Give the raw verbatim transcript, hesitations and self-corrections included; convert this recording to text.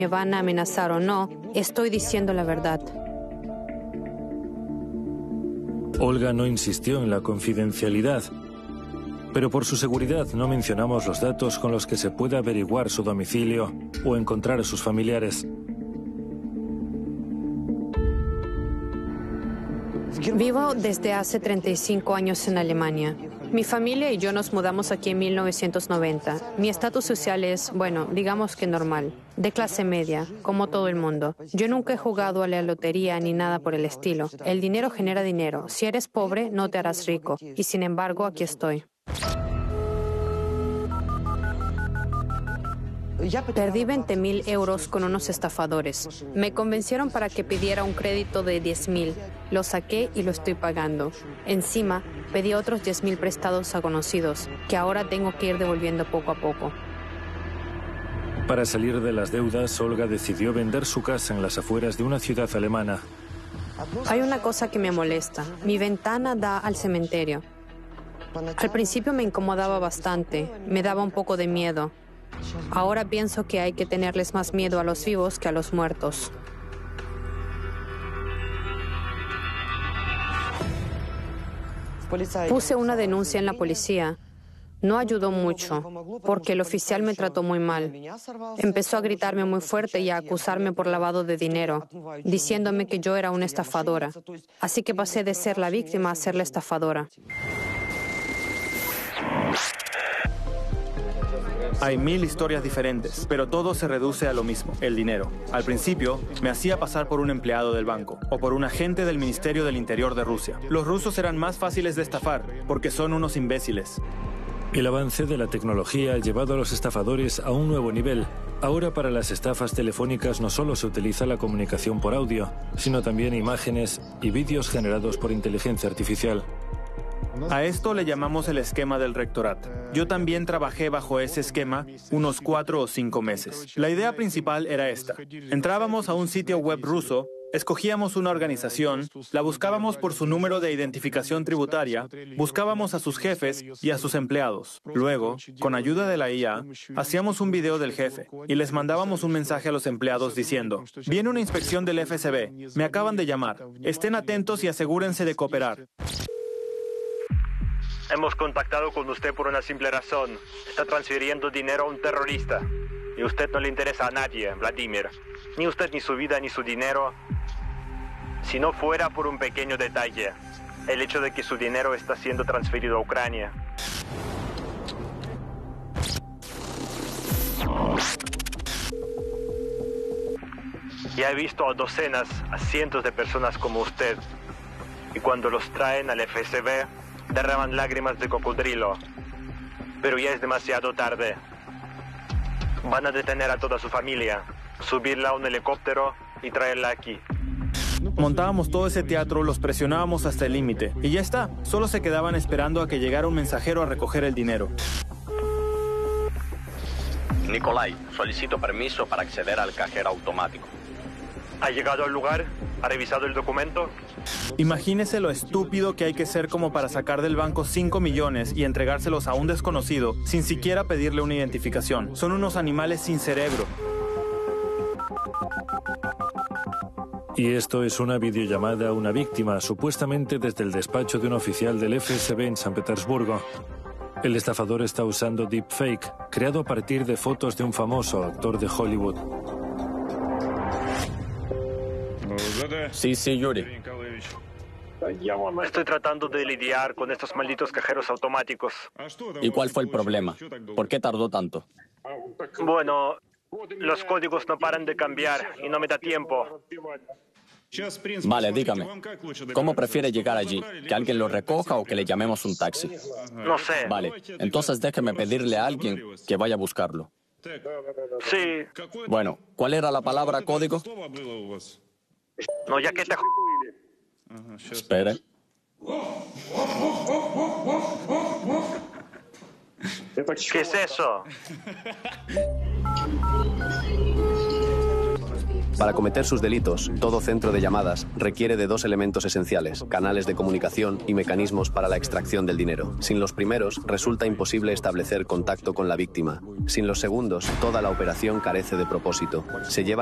me van a amenazar o no, estoy diciendo la verdad. Olga no insistió en la confidencialidad, pero por su seguridad no mencionamos los datos con los que se puede averiguar su domicilio o encontrar a sus familiares. Vivo desde hace treinta y cinco años en Alemania. Mi familia y yo nos mudamos aquí en mil novecientos noventa. Mi estatus social es, bueno, digamos que normal, de clase media, como todo el mundo. Yo nunca he jugado a la lotería ni nada por el estilo. El dinero genera dinero. Si eres pobre, no te harás rico. Y sin embargo, aquí estoy. Perdí veinte mil euros con unos estafadores. Me convencieron para que pidiera un crédito de diez mil. Lo saqué y lo estoy pagando. Encima, pedí otros diez mil prestados a conocidos, que ahora tengo que ir devolviendo poco a poco. Para salir de las deudas, Olga decidió vender su casa en las afueras de una ciudad alemana. Hay una cosa que me molesta. Mi ventana da al cementerio. Al principio me incomodaba bastante. Me daba un poco de miedo. Ahora pienso que hay que tenerles más miedo a los vivos que a los muertos. Puse una denuncia en la policía. No ayudó mucho, porque el oficial me trató muy mal. Empezó a gritarme muy fuerte y a acusarme por lavado de dinero, diciéndome que yo era una estafadora. Así que pasé de ser la víctima a ser la estafadora. Hay mil historias diferentes, pero todo se reduce a lo mismo, el dinero. Al principio, me hacía pasar por un empleado del banco o por un agente del Ministerio del Interior de Rusia. Los rusos eran más fáciles de estafar porque son unos imbéciles. El avance de la tecnología ha llevado a los estafadores a un nuevo nivel. Ahora para las estafas telefónicas no solo se utiliza la comunicación por audio, sino también imágenes y vídeos generados por inteligencia artificial. A esto le llamamos el esquema del rectorat. Yo también trabajé bajo ese esquema unos cuatro o cinco meses. La idea principal era esta. Entrábamos a un sitio web ruso, escogíamos una organización, la buscábamos por su número de identificación tributaria, buscábamos a sus jefes y a sus empleados. Luego, con ayuda de la I A, hacíamos un video del jefe y les mandábamos un mensaje a los empleados diciendo: viene una inspección del F S B, me acaban de llamar, estén atentos y asegúrense de cooperar. Hemos contactado con usted por una simple razón. Está transfiriendo dinero a un terrorista. Y a usted no le interesa a nadie, Vladimir. Ni usted, ni su vida, ni su dinero. Si no fuera por un pequeño detalle. El hecho de que su dinero está siendo transferido a Ucrania. Ya he visto a docenas, a cientos de personas como usted. Y cuando los traen al F S B, derraman lágrimas de cocodrilo. Pero ya es demasiado tarde. Van a detener a toda su familia, subirla a un helicóptero y traerla aquí. Montábamos todo ese teatro, los presionábamos hasta el límite. Y ya está, solo se quedaban esperando a que llegara un mensajero a recoger el dinero. Nikolai, solicito permiso para acceder al cajero automático. ¿Ha llegado al lugar? ¿Ha revisado el documento? Imagínese lo estúpido que hay que ser como para sacar del banco cinco millones y entregárselos a un desconocido sin siquiera pedirle una identificación. Son unos animales sin cerebro. Y esto es una videollamada a una víctima, supuestamente desde el despacho de un oficial del F S B en San Petersburgo. El estafador está usando deepfake, creado a partir de fotos de un famoso actor de Hollywood. Sí, sí, Yuri. Estoy tratando de lidiar con estos malditos cajeros automáticos. ¿Y cuál fue el problema? ¿Por qué tardó tanto? Bueno, los códigos no paran de cambiar y no me da tiempo. Vale, dígame, ¿cómo prefiere llegar allí? ¿Que alguien lo recoja o que le llamemos un taxi? No sé. Vale, entonces déjeme pedirle a alguien que vaya a buscarlo. Sí. Bueno, ¿cuál era la palabra código? No, ya que te... Espere. ¿Qué es eso? Para cometer sus delitos, todo centro de llamadas requiere de dos elementos esenciales: canales de comunicación y mecanismos para la extracción del dinero. Sin los primeros, resulta imposible establecer contacto con la víctima. Sin los segundos, toda la operación carece de propósito. Se lleva